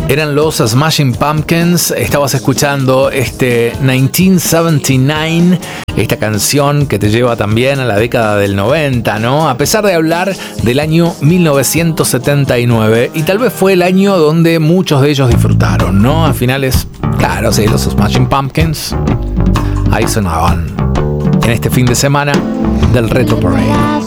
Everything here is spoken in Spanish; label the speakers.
Speaker 1: Eran los Smashing Pumpkins. Estabas escuchando 1979, esta canción que te lleva también a la década del 90, ¿no? A pesar de hablar del año 1979, y tal vez fue el año donde muchos de ellos disfrutaron, ¿no? A finales, claro, sí, los Smashing Pumpkins ahí sonaban en este fin de semana del Retro Parade.